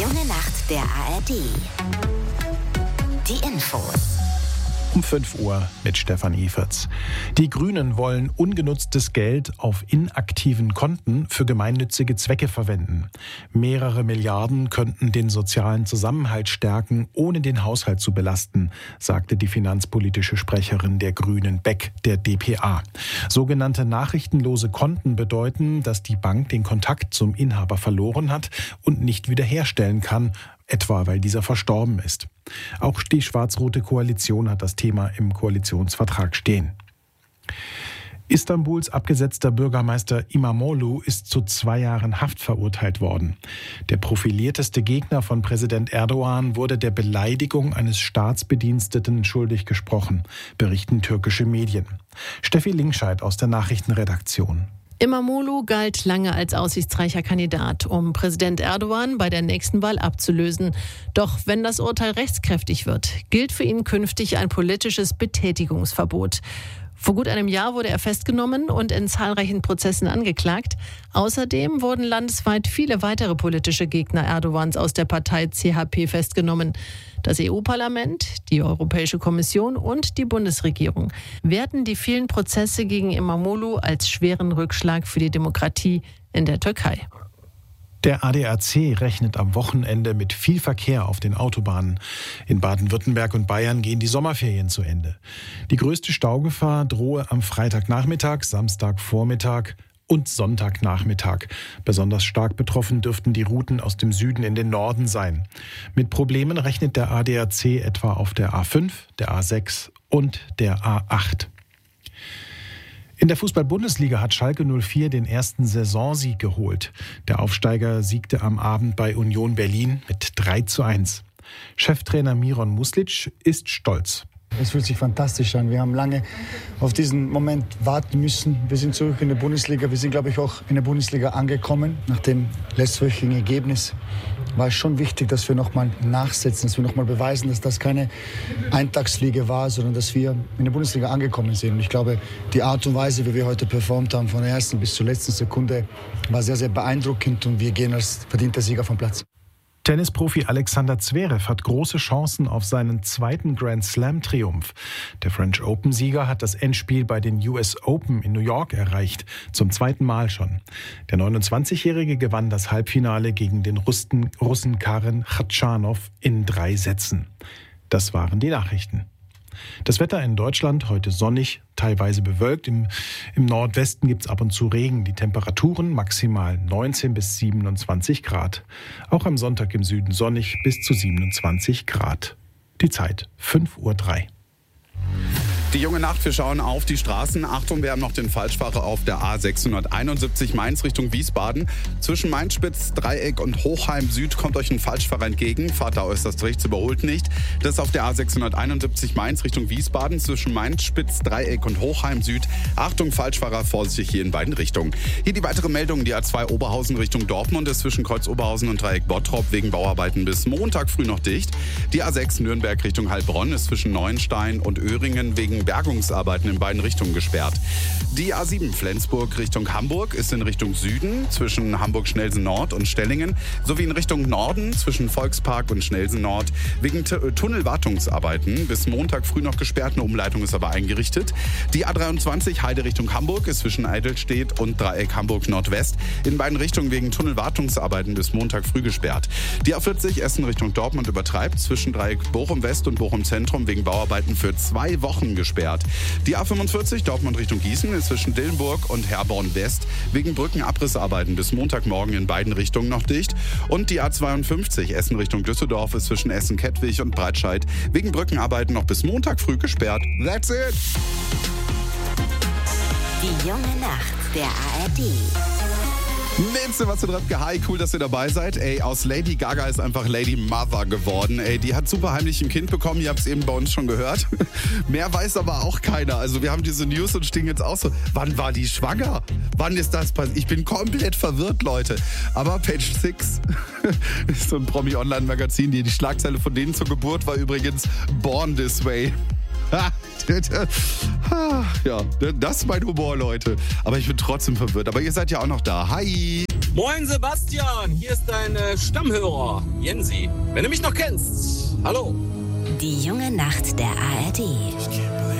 junge Nacht der ARD. Die Infos. Um 5 Uhr mit Stefan Eferts. Die Grünen wollen ungenutztes Geld auf inaktiven Konten für gemeinnützige Zwecke verwenden. Mehrere Milliarden könnten den sozialen Zusammenhalt stärken, ohne den Haushalt zu belasten, sagte die finanzpolitische Sprecherin der Grünen Beck, der dpa. Sogenannte nachrichtenlose Konten bedeuten, dass die Bank den Kontakt zum Inhaber verloren hat und nicht wiederherstellen kann, etwa weil dieser verstorben ist. Auch die schwarz-rote Koalition hat das Thema im Koalitionsvertrag stehen. Istanbuls abgesetzter Bürgermeister İmamoğlu ist zu 2 Jahren Haft verurteilt worden. Der profilierteste Gegner von Präsident Erdogan wurde der Beleidigung eines Staatsbediensteten schuldig gesprochen, berichten türkische Medien. Steffi Linkscheid aus der Nachrichtenredaktion. İmamoğlu galt lange als aussichtsreicher Kandidat, um Präsident Erdogan bei der nächsten Wahl abzulösen. Doch wenn das Urteil rechtskräftig wird, gilt für ihn künftig ein politisches Betätigungsverbot. Vor gut einem Jahr wurde er festgenommen und in zahlreichen Prozessen angeklagt. Außerdem wurden landesweit viele weitere politische Gegner Erdogans aus der Partei CHP festgenommen. Das EU-Parlament, die Europäische Kommission und die Bundesregierung werten die vielen Prozesse gegen İmamoğlu als schweren Rückschlag für die Demokratie in der Türkei. Der ADAC rechnet am Wochenende mit viel Verkehr auf den Autobahnen. In Baden-Württemberg und Bayern gehen die Sommerferien zu Ende. Die größte Staugefahr drohe am Freitagnachmittag, Samstagvormittag und Sonntagnachmittag. Besonders stark betroffen dürften die Routen aus dem Süden in den Norden sein. Mit Problemen rechnet der ADAC etwa auf der A5, der A6 und der A8. In der Fußball-Bundesliga hat Schalke 04 den ersten Saisonsieg geholt. Der Aufsteiger siegte am Abend bei Union Berlin mit 3:1. Cheftrainer Miron Muslic ist stolz. Es fühlt sich fantastisch an. Wir haben lange auf diesen Moment warten müssen. Wir sind zurück in der Bundesliga. Wir sind, glaube ich, auch in der Bundesliga angekommen. Nach dem letztwöchigen Ergebnis war es schon wichtig, dass wir nochmal nachsetzen, dass wir nochmal beweisen, dass das keine Eintagsfliege war, sondern dass wir in der Bundesliga angekommen sind. Und ich glaube, die Art und Weise, wie wir heute performt haben, von der ersten bis zur letzten Sekunde, war sehr, sehr beeindruckend und wir gehen als verdienter Sieger vom Platz. Tennisprofi Alexander Zverev hat große Chancen auf seinen zweiten Grand-Slam-Triumph. Der French Open-Sieger hat das Endspiel bei den US Open in New York erreicht, zum 2. Mal schon. Der 29-Jährige gewann das Halbfinale gegen den Russen Karen Khachanov in 3 Sätzen. Das waren die Nachrichten. Das Wetter in Deutschland heute sonnig, teilweise bewölkt. Im Nordwesten gibt es ab und zu Regen. Die Temperaturen maximal 19 bis 27 Grad. Auch am Sonntag im Süden sonnig bis zu 27 Grad. Die Zeit 5:03 Uhr. Die junge Nacht, wir schauen auf die Straßen. Achtung, wir haben noch den Falschfahrer auf der A671 Mainz Richtung Wiesbaden. Zwischen Mainz-Spitz, Dreieck und Hochheim Süd kommt euch ein Falschfahrer entgegen. Fahrt da äußerst rechts, überholt nicht. Das ist auf der A671 Mainz Richtung Wiesbaden. Zwischen Mainz-Spitz, Dreieck und Hochheim Süd. Achtung, Falschfahrer, vorsichtig hier in beiden Richtungen. Hier die weitere Meldung. Die A2 Oberhausen Richtung Dortmund ist zwischen Kreuz Oberhausen und Dreieck Bottrop wegen Bauarbeiten bis Montag früh noch dicht. Die A6 Nürnberg Richtung Heilbronn ist zwischen Neuenstein und Öhringen wegen Bergungsarbeiten in beiden Richtungen gesperrt. Die A7 Flensburg Richtung Hamburg ist in Richtung Süden zwischen Hamburg-Schnelsen Nord und Stellingen sowie in Richtung Norden zwischen Volkspark und Schnelsen Nord wegen Tunnelwartungsarbeiten bis Montag früh noch gesperrt. Eine Umleitung ist aber eingerichtet. Die A23 Heide Richtung Hamburg ist zwischen Eidelstedt und Dreieck Hamburg Nordwest in beiden Richtungen wegen Tunnelwartungsarbeiten bis Montag früh gesperrt. Die A40 Essen Richtung Dortmund übertreibt zwischen Dreieck Bochum West und Bochum Zentrum wegen Bauarbeiten für 2 Wochen gesperrt. Die A45 Dortmund Richtung Gießen ist zwischen Dillenburg und Herborn West wegen Brückenabrissarbeiten bis Montagmorgen in beiden Richtungen noch dicht. Und die A52 Essen Richtung Düsseldorf ist zwischen Essen-Kettwig und Breitscheid wegen Brückenarbeiten noch bis Montag früh gesperrt. That's it! Die junge Nacht der ARD. Mit Sebastian Röpke, hi, cool, dass ihr dabei seid. Ey, aus Lady Gaga ist einfach Lady Mother geworden. Ey, die hat super heimlich ein Kind bekommen, ihr habt es eben bei uns schon gehört. Mehr weiß aber auch keiner. Also wir haben diese News und stehen jetzt auch so, wann war die schwanger? Wann ist das passiert? Ich bin komplett verwirrt, Leute. Aber Page 6 ist so ein Promi-Online-Magazin, die Schlagzeile von denen zur Geburt war übrigens Born This Way. Ja, das ist mein Humor, Leute. Aber ich bin trotzdem verwirrt. Aber ihr seid ja auch noch da. Hi! Moin Sebastian, hier ist dein Stammhörer, Jensi. Wenn du mich noch kennst, hallo. Die junge Nacht der ARD.